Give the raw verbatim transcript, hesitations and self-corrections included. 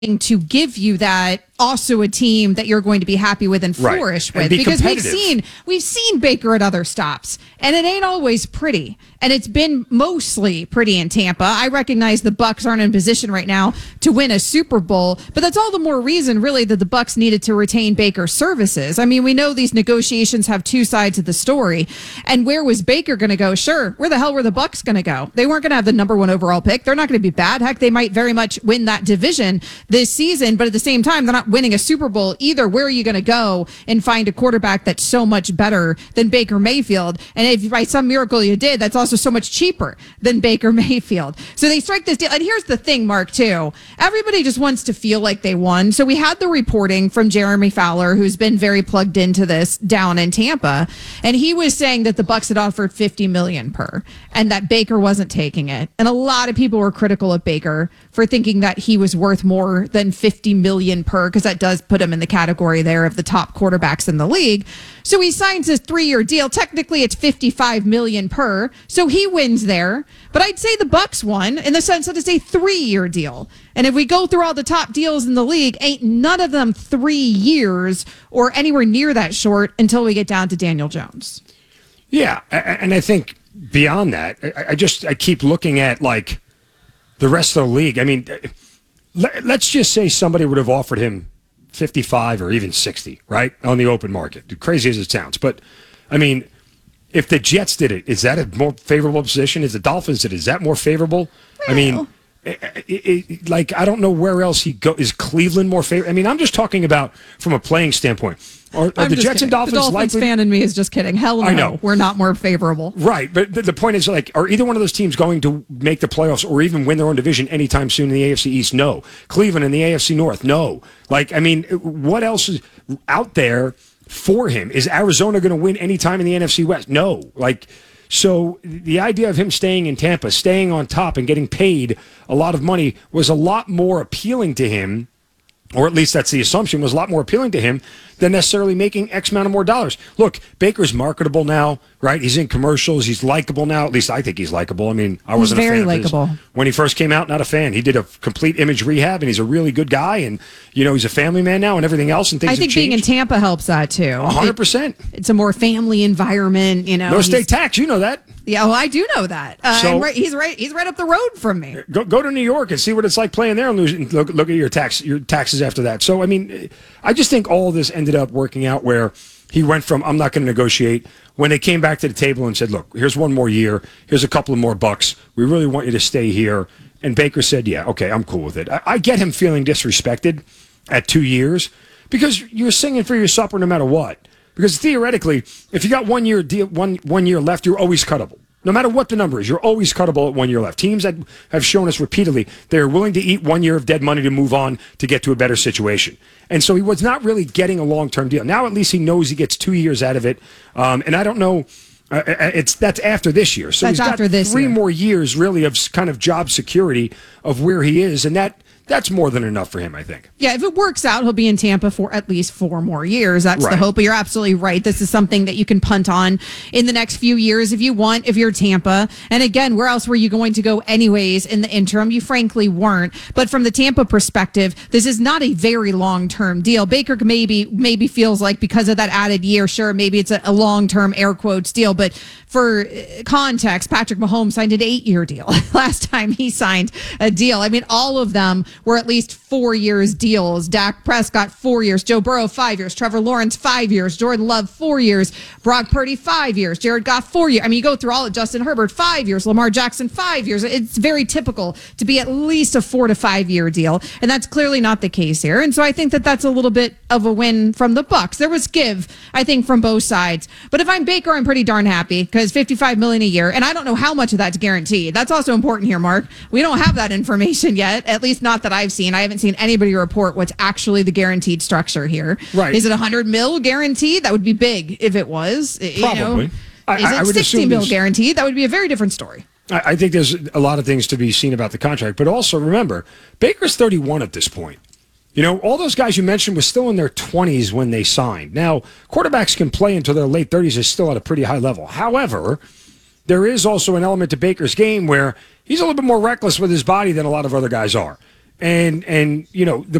to give you that also a team that you're going to be happy with and flourish right. with and be because we've seen we've seen Baker at other stops and it ain't always pretty, and it's been mostly pretty in Tampa. I recognize the Bucs aren't in position right now to win a Super Bowl, but that's all the more reason really that the Bucs needed to retain Baker's services. I mean, we know these negotiations have two sides of the story, and where was Baker going to go? Sure, where the hell were the Bucs going to go? They weren't going to have the number one overall pick. They're not going to be bad. Heck, they might very much win that division this season, but at the same time, they're not winning a Super Bowl either. Where are you going to go and find a quarterback that's so much better than Baker Mayfield? And if by some miracle you did, that's also so much cheaper than Baker Mayfield. So they strike this deal. And here's the thing, Mark, too. Everybody just wants to feel like they won. So we had the reporting from Jeremy Fowler, who's been very plugged into this down in Tampa. And he was saying that the Bucs had offered fifty million dollars per and that Baker wasn't taking it. And a lot of people were critical of Baker for thinking that he was worth more than fifty million dollars per, because that does put him in the category there of the top quarterbacks in the league. So he signs his three-year deal. Technically, it's fifty-five million dollars per, so he wins there. But I'd say the Bucs won in the sense that it's a three-year deal. And if we go through all the top deals in the league, ain't none of them three years or anywhere near that short until we get down to Daniel Jones. Yeah, and I think beyond that, I just I keep looking at like the rest of the league. I mean, let's just say somebody would have offered him fifty-five or even sixty, right, on the open market. Crazy as it sounds. But, I mean, if the Jets did it, is that a more favorable position? Is the Dolphins did it? Is that more favorable? Well, I mean, it, it, it, like, I don't know where else he go. Is Cleveland more favorable? I mean, I'm just talking about from a playing standpoint. Are, are the Jets kidding. and Dolphins, the Dolphins likely? fan in me is just kidding. Hell no, I know. We're not more favorable. Right, but the, the point is, like, are either one of those teams going to make the playoffs or even win their own division anytime soon in the A F C East? No. Cleveland in the A F C North? No. Like, I mean, what else is out there for him? Is Arizona going to win anytime in the N F C West? No. Like, so the idea of him staying in Tampa, staying on top and getting paid a lot of money was a lot more appealing to him, or at least that's the assumption, was a lot more appealing to him than necessarily making X amount of more dollars. Look, Baker's marketable now, right? He's in commercials. He's likable now. At least I think he's likable. I mean, I wasn't he's very a fan likable. of his. When he first came out, not a fan. He did a complete image rehab, and he's a really good guy, and, you know, he's a family man now and everything else, and things I think have being in changed. Tampa helps that, too. one hundred percent. It, it's a more family environment, you know. No state tax, you know that. Yeah, well, I do know that. Uh, So- I'm right, he's right. He's right up the road from me. Go, go to New York and see what it's like playing there and losing. Look, look at your tax, your taxes after that. So, I mean, I just think all of this ended up working out where he went from, I'm not going to negotiate, when they came back to the table and said, look, here's one more year. Here's a couple of more bucks. We really want you to stay here. And Baker said, yeah, okay, I'm cool with it. I, I get him feeling disrespected at two years because you're singing for your supper no matter what. Because theoretically, if you got one year deal, one one year left, you're always cuttable. No matter what the number is, you're always cuttable at one year left. Teams that have shown us repeatedly they're willing to eat one year of dead money to move on to get to a better situation. And so he was not really getting a long-term deal. Now at least he knows he gets two years out of it. Um, and I don't know. Uh, it's that's after this year. So That's he's got after this three year. more years really of kind of job security of where he is, and that. That's more than enough for him, I think. Yeah, if it works out, he'll be in Tampa for at least four more years. That's Right. the hope. But you're absolutely right. This is something that you can punt on in the next few years if you want, if you're Tampa. And again, where else were you going to go anyways in the interim? You frankly weren't. But from the Tampa perspective, this is not a very long-term deal. Baker maybe maybe feels like because of that added year, sure, maybe it's a, a long-term air quotes deal. But for context, Patrick Mahomes signed an eight-year deal last time he signed a deal. I mean, all of them were at least four years deals. Dak Prescott, four years. Joe Burrow, five years. Trevor Lawrence, five years. Jordan Love, four years. Brock Purdy, five years. Jared Goff, four years. I mean, you go through all of Justin Herbert, five years. Lamar Jackson, five years. It's very typical to be at least a four to five year deal. And that's clearly not the case here. And so I think that that's a little bit of a win from the Bucs. There was give, I think, from both sides. But if I'm Baker, I'm pretty darn happy because fifty-five million dollars a year. And I don't know how much of that's guaranteed. That's also important here, Mark. We don't have that information yet, at least not that I've seen. I haven't seen anybody report what's actually the guaranteed structure here. Right. Is it one hundred mil guaranteed? That would be big if it was. Probably. You know, I, is I, it I would sixty assume mil there's- guaranteed? That would be a very different story. I, I think there's a lot of things to be seen about the contract. But also, remember, Baker's thirty-one at this point. You know, all those guys you mentioned were still in their twenties when they signed. Now, quarterbacks can play until their late thirties is still at a pretty high level. However, there is also an element to Baker's game where he's a little bit more reckless with his body than a lot of other guys are. and and you know the